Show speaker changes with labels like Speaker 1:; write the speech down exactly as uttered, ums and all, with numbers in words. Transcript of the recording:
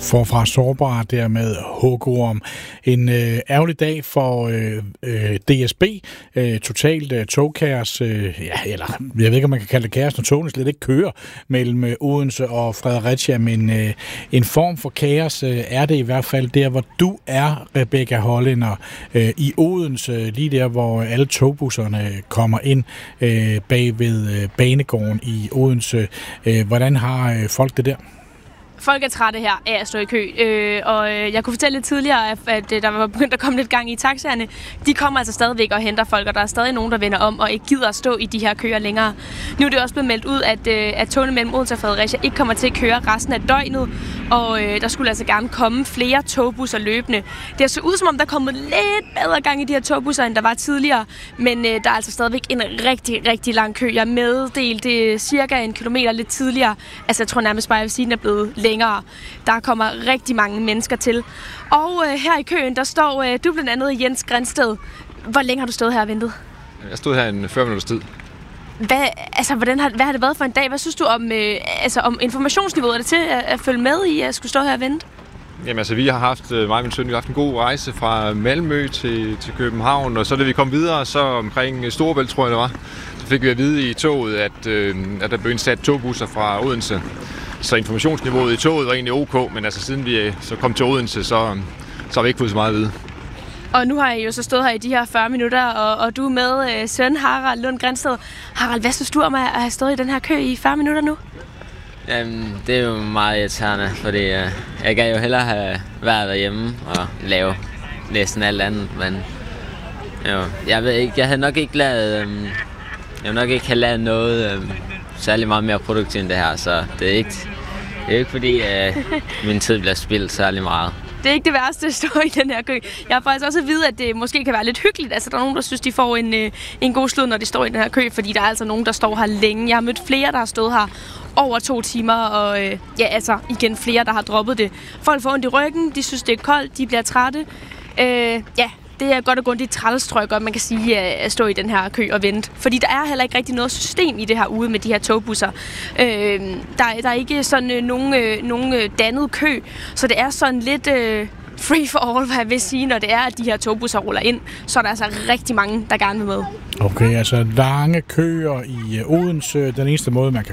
Speaker 1: Forfra sårbare der med Hugorm. En øh, ærgerlig dag for øh, øh, D S B. Øh, totalt øh, togkaos. Øh, ja, eller jeg ved ikke, om man kan kalde det kaos, når togene slet ikke kører mellem øh, Odense og Fredericia, men øh, en form for kaos øh, er det i hvert fald der, hvor du er, Rebecca Hollænder, øh, i Odense, lige der, hvor alle togbusserne kommer ind øh, bag ved øh, banegården i Odense. Øh, hvordan har øh, folk det der?
Speaker 2: Folk er trætte her af at stå i kø, øh, og jeg kunne fortælle lidt tidligere, at, at der var begyndt at komme lidt gang i taxaerne. De kommer altså stadigvæk og henter folk, og der er stadig nogen, der vender om og ikke gider at stå i de her køer længere. Nu er det også blevet meldt ud, at, øh, at togene mellem Odense og Fredericia ikke kommer til at køre resten af døgnet, og øh, der skulle altså gerne komme flere togbusser løbende. Det ser ud som om, der er kommet lidt bedre gang i de her togbusser, end der var tidligere, men øh, der er altså stadigvæk en rigtig, rigtig lang kø. Jeg meddelte det cirka en kilometer lidt tidligere. Altså, jeg tror nærmest bare, at den er blevet længere. Der kommer rigtig mange mennesker til. Og øh, her i køen, der står øh, du blandt andet Jens Grindsted. Hvor længe har du stået her og ventet?
Speaker 3: Jeg stod her en fyrre minutters tid.
Speaker 2: Hvad, altså, hvordan har, hvad har det været for en dag? Hvad synes du om, øh, altså, om informationsniveauet? Er det til at, at følge med i at skulle stå her og vente?
Speaker 3: Jamen altså, vi har haft, mig og min søn, vi har haft en god rejse fra Malmø til, til København, og så da vi kom videre, så omkring Storebælt, tror jeg det var, så fik vi at vide i toget, at, øh, at der blev indsat togbusser fra Odense. Så informationsniveauet i toget var egentlig ok, men altså siden vi så kom til Odense, så, så har vi ikke fået så meget at vide.
Speaker 2: Og nu har I jo så stået her i de her fyrre minutter, og, og du er med øh, søn Harald Lund Grindsted. Harald, hvad synes du om at have stået i den her kø i fyrre minutter nu?
Speaker 4: Jamen, det er jo meget irriterende, fordi øh, jeg kan jo hellere have været derhjemme og lave næsten alt andet, men jo, jeg ved ikke, jeg havde nok ikke lavet, øh, jeg ville nok ikke have lavet noget øh, særlig meget mere produktivt end det her, så det er ikke, det er ikke fordi øh, min tid bliver spildt særlig meget.
Speaker 2: Det er ikke det værste at stå i den her kø. Jeg har faktisk også at vide, at det måske kan være lidt hyggeligt. Altså, der er nogen, der synes, de får en, en god slud, når de står i den her kø, fordi der er altså nogen, der står her længe. Jeg har mødt flere, der har stået her over to timer, og øh, ja, altså igen flere, der har droppet det. Folk får ondt i ryggen, de synes, det er koldt, de bliver trætte. Øh, ja, det er godt og grundigt træls, tror jeg godt, man kan sige, at stå i den her kø og vente. Fordi der er heller ikke rigtig noget system i det her ude med de her togbusser. Øh, der, der er ikke sådan øh, nogen, øh, nogen øh, dannet kø, så det er sådan lidt øh, free for all, hvad jeg vil sige, når det er, at de her togbusser ruller ind. Så er der altså rigtig mange, der gerne vil med.
Speaker 1: Okay, altså lange køer i Odense. Den eneste måde, man kan